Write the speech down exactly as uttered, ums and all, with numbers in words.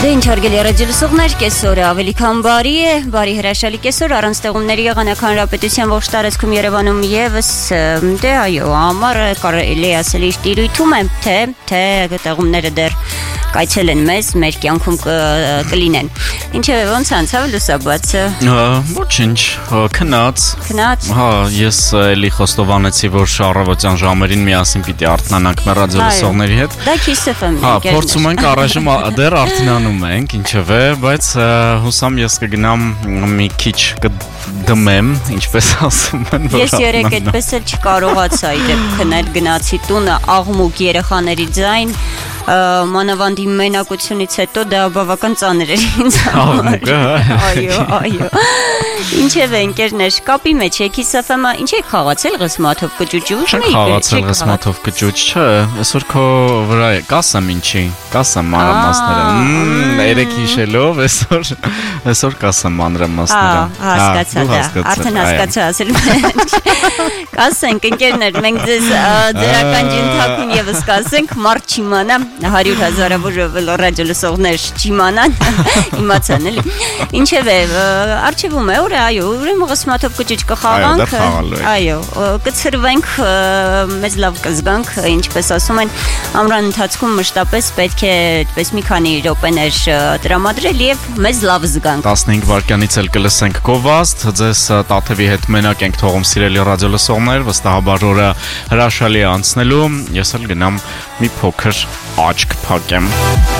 Դե ինչ հարգելի ռադիոլսողներ, կեսօրը ավելի քան բարի է, բարի հրաշալի կեսօր, առանց տեղումների եղանակ հանրապետության ողջ տարածքում Երևանում եւս դե այո, ամառը կարելի ասել իր տիրույթում է, թե թե տեղումները դեռ կայցել են մեզ, մեր կյանքում կլինեն։ Ինչևէ, ոնց անցավ լուսաբացը։ Ոչինչ, քնած։ Քնած։ Հա, ես էլի խոստովանեցի, որ առավոտյան ժամերին միասին պիտի արթնանանք մեր ռադիոլսողների հետ։ Դա Kiss F M-ի Հա, փորձում ենք առայժմ դեռ արթնանում ենք, ինչևէ, բայց հուսամ ես կգնամ մի քիչ կդմեմ, ինչպես ասում են։ Ես երեք այդպես էլ չկարողացա իդեպ քնել, գնացի տունը, աղմուկ, երեխաների ձայն, մանավանդի մենակությունից հետո դա բավական ծանր էր ինձ համար։ Այո, այո։ Ինչևէ, ընկերներ, կապի մեջ է Kiss F M-ը, ինչ եք խաղացել ղսմաթով կճուճուճ։ Չեք խաղացել ղսմաթով կճուճ, չէ, այսօր քո վրա է, կասեմ ինչի, կասեմ մանրամասները։ Երեք հիշելով, այսօր այսօր կասեմ մանրամասները։ Հասկացա, դա, արդեն հասկացա ասել։ Կասենք, ընկերներ, մենք ձեզ ձերական ջնթակում եւս կասենք, մարդ չիմանա, հարյուր հազարավոր ռադիոլսողներ չիմանան, իմացան էլի։ Ինչևէ, արխիվում է, ուր այո, ուրեմն ղսմաթով կճուճ կխաղանք, այո, կցրվենք, մեծ լավ կզգանք, ինչպես ասում են, ամռան ընթացքում մշտապես պետք է այդպես մի քանի րոպեներ տրամադրել եւ մեծ լավ զգանք։ տասնհինգ վայրկյանից էլ կլսենք Գովազդ, ձեզ Տաթևի հետ մենակ ենք թողում սիրելի ռադիոլսողներ, վստահաբար օրը հրաշալի է անցնելու, ես էլ գնամ մի փոքր աչք փակեմ։